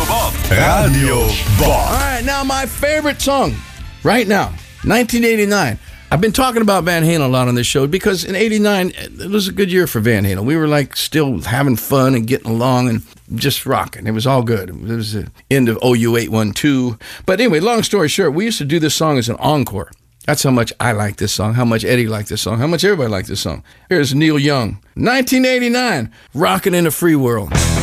Bob. Radio Bob. All right, now my favorite song right now, 1989. I've been talking about Van Halen a lot on this show because in 89, it was a good year for Van Halen. We were like still having fun and getting along and just rocking. It was all good. It was the end of OU 812. But anyway, long story short, we used to do this song as an encore. That's how much I like this song, how much Eddie liked this song, how much everybody liked this song. Here's Neil Young, 1989, Rockin' in a Free World.